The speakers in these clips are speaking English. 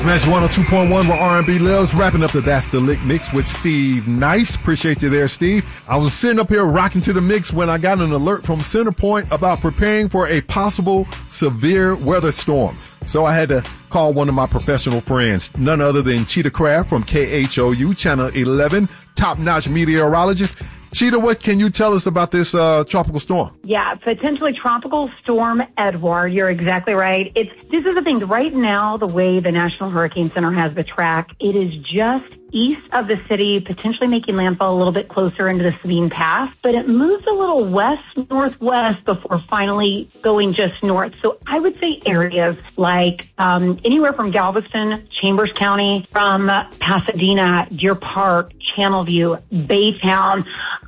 Smash 102.1 where R&B lives. Wrapping up the That's the Lick mix with Steve Nice. Appreciate you there, Steve. I was sitting up here rocking to the mix when I got an alert from Centerpoint about preparing for a possible severe weather storm. So I had to call one of my professional friends, none other than Cheetah Craft from KHOU, Channel 11, top-notch meteorologist. Cheetah, what can you tell us about this tropical storm? Yeah, potentially tropical storm Edward. You're exactly right. This is the thing. Right now, the way the National Hurricane Center has the track, it is just east of the city, potentially making landfall a little bit closer into the Sabine Pass, but it moves a little west-northwest before finally going just north. So I would say areas like anywhere from Galveston, Chambers County, from Pasadena, Deer Park, Channelview, Baytown,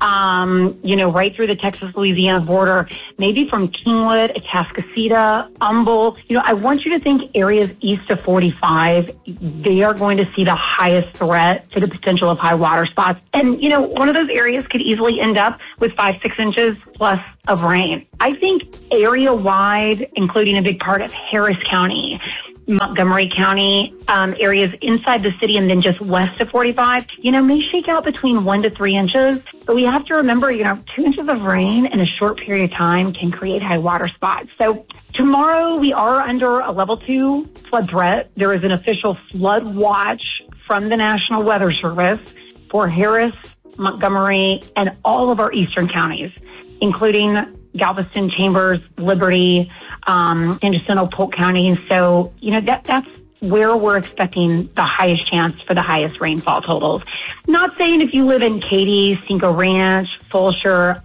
right through the Texas-Louisiana border, maybe from Kingwood, Atascocita, Humble. I want you to think areas east of 45, they are going to see the highest threat to the potential of high water spots. And, one of those areas could easily end up with 5-6 inches plus of rain. I think area-wide, including a big part of Harris County, Montgomery County, areas inside the city and then just west of 45, may shake out between 1 to 3 inches. But we have to remember, 2 inches of rain in a short period of time can create high water spots. So tomorrow we are under a level 2 flood threat. There is an official flood watch from the National Weather Service for Harris, Montgomery, and all of our eastern counties, including Galveston, Chambers, Liberty, and Jacinto, Polk counties. So, that's where we're expecting the highest chance for the highest rainfall totals. Not saying if you live in Katy, Cinco Ranch, Fulshire,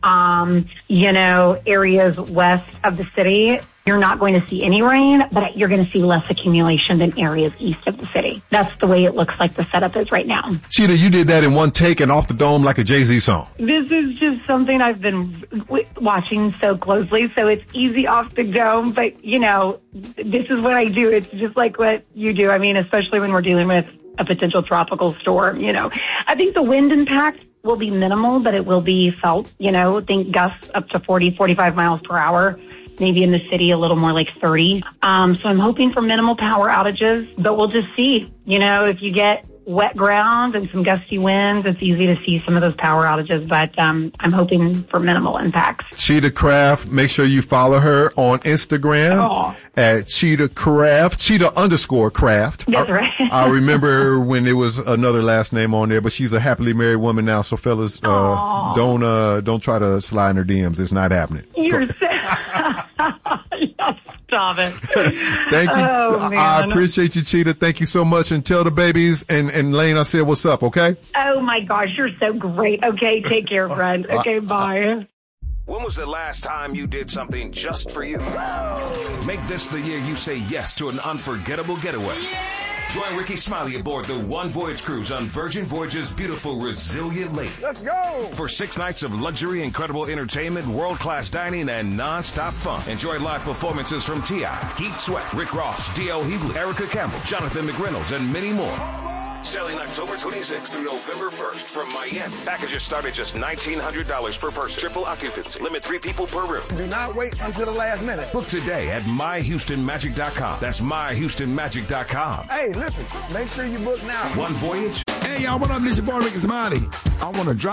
areas west of the city, you're not going to see any rain, but you're going to see less accumulation than areas east of the city. That's the way it looks like the setup is right now. Cheetah, you did that in one take and off the dome like a Jay-Z song. This is just something I've been watching so closely, so it's easy off the dome, but, this is what I do. It's just like what you do. I mean, especially when we're dealing with a potential tropical storm, I think the wind impact will be minimal, but it will be felt, think gusts up to 40, 45 miles per hour. Maybe in the city a little more like 30. So I'm hoping for minimal power outages, but we'll just see. If you get wet ground and some gusty winds, it's easy to see some of those power outages, but I'm hoping for minimal impacts. Cheetah Craft, make sure you follow her on Instagram at Cheetah Craft, Cheetah_Craft. That's right. I remember when there was another last name on there, but she's a happily married woman now, so fellas, don't try to slide in her DMs. It's not happening. You're Stop it. Thank you. I appreciate you, Cheetah. Thank you so much. And tell the babies and Lane I said what's up, okay? Oh, my gosh. You're so great. Okay, take care, friend. Okay, bye. When was the last time you did something just for you? Make this the year you say yes to an unforgettable getaway. Join Ricky Smiley aboard the One Voyage cruise on Virgin Voyage's beautiful Resilient Lake. Let's go! For 6 nights of luxury, incredible entertainment, world-class dining, and non-stop fun. Enjoy live performances from T.I., Keith Sweat, Rick Ross, D.L. Hughley, Erica Campbell, Jonathan McReynolds, and many more. Sailing October 26th through November 1st from Miami. Packages start at just $1,900 per person. Triple occupancy. Limit 3 people per room. Do not wait until the last minute. Book today at myhoustonmagic.com. That's myhoustonmagic.com. Hey, listen, make sure you book now. One Voyage. Hey, y'all, what up? This your boy Ricky Smiley. I want to drop